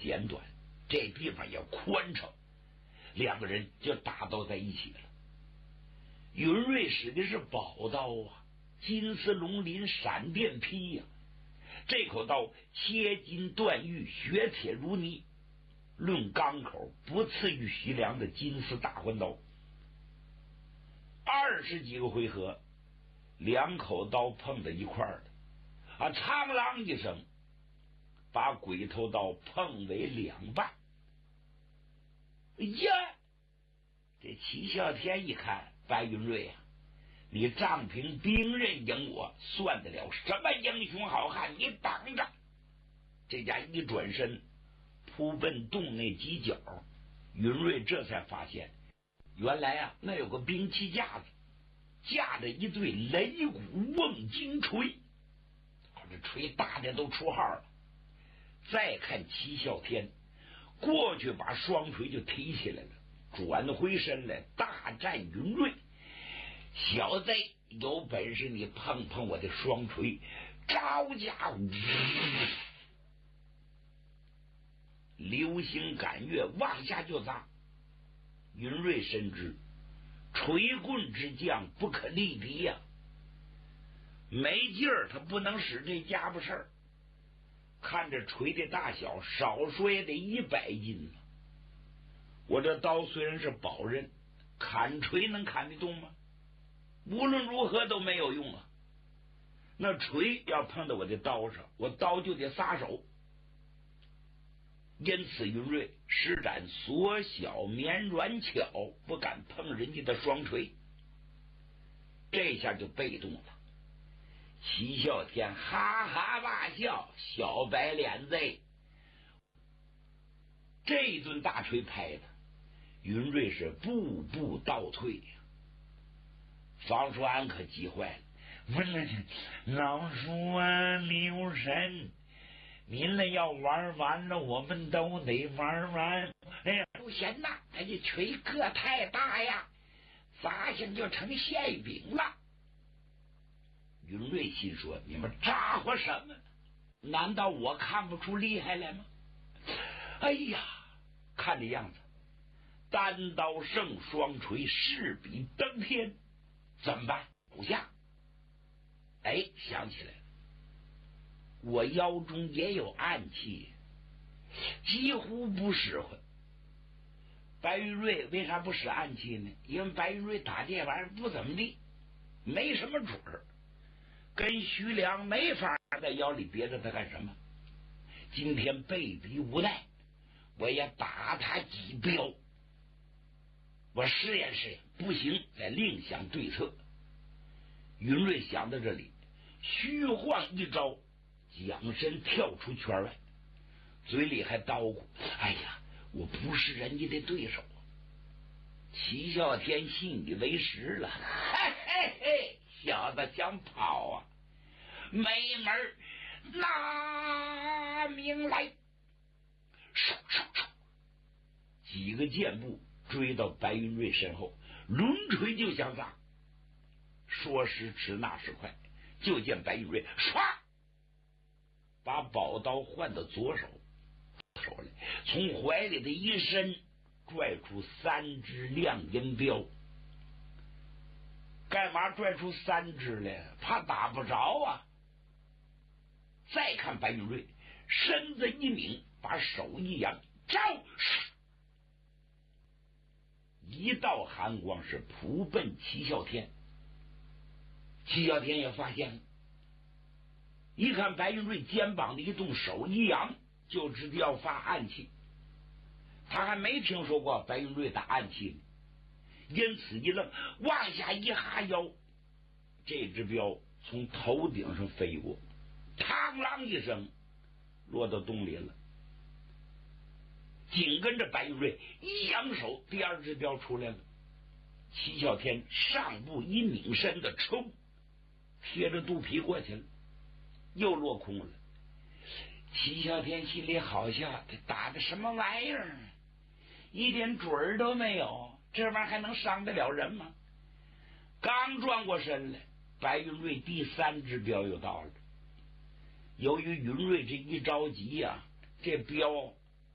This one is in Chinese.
简短，这地方也宽敞，两个人就打斗在一起了。云瑞使的是宝刀啊，金丝龙鳞，闪电劈呀，这口刀切金断玉，血铁如泥，论钢口不次于徐良的金丝大环刀。20几个回合，两口刀碰在一块儿的啊，苍啷一声，把鬼头刀碰为两半。哎呀，这齐啸天一看，白云瑞啊，你仗凭兵刃赢我，算得了什么英雄好汉？你等着！这家一转身扑奔洞内犄角，云瑞这才发现，原来啊，那有个兵器架子，架着一对擂鼓瓮金锤，这锤大的都出号了。再看齐啸天过去，把双锤就提起来了，转回身来大战云瑞。小子，有本事你碰碰我的双锤！招架！流星赶月，往下就砸。云瑞深知锤棍之将不可力敌呀，没劲儿，他不能使这家伙事儿。看着锤的大小，少说也得100斤了。我这刀虽然是宝刃，砍锤能砍得动吗？无论如何都没有用啊！那锤要碰到我的刀上，我刀就得撒手。因此云瑞施展缩小绵软巧，不敢碰人家的双锤，这下就被动了。齐啸天哈哈大笑，小白脸子，这一顿大锤拍的云瑞是步步倒退呀。方叔安可急坏了，问了老叔啊，刘神，您了要玩完了，我们都得玩完。哎呀，不行呐，他这锤个太大呀，砸下就成馅饼了。云瑞心说，你们咋呼什么？难道我看不出厉害来吗？哎呀，看这样子，单刀胜双锤，势比登天，怎么办？不下。哎，想起来了，我腰中也有暗器，几乎不使唤。白云瑞为啥不使暗器呢？因为白云瑞打这玩意儿不怎么地，没什么准儿，跟徐良没法在腰里别着他干什么。今天被逼无奈，我也打他几镖，我试验试验，不行再另想对策。云瑞想到这里，虚晃一招，将身跳出圈外，嘴里还叨咕：哎呀，我不是人家的对手。齐啸天信以为实了，嘿嘿嘿，小子想跑啊，没门，拿命来！唰唰唰，几个箭步追到白云瑞身后，抡锤就想砸。说时迟，那时快，就见白云瑞唰把宝刀换到左手来，从怀里的一伸，拽出3只亮银镖。干嘛拽出3只来？怕打不着啊！再看白云瑞身子一拧，把手一扬，招！一道寒光是扑奔齐啸天。齐啸天也发现了，一看白云瑞肩膀的一动，手一扬，就知道要发暗器。他还没听说过白云瑞打暗器呢，因此一愣，往下一哈腰，这只镖从头顶上飞过，嘡啷一声落到洞里了。紧跟着白云瑞一扬手，第2只镖出来了。齐啸天上步一拧身的冲，贴着肚皮过去了，又落空了。齐啸天心里好笑，他打的什么玩意儿，一点准儿都没有，这玩意儿还能伤得了人吗？刚转过身来，白云瑞第3只镖又到了。由于云瑞这一着急呀，这镖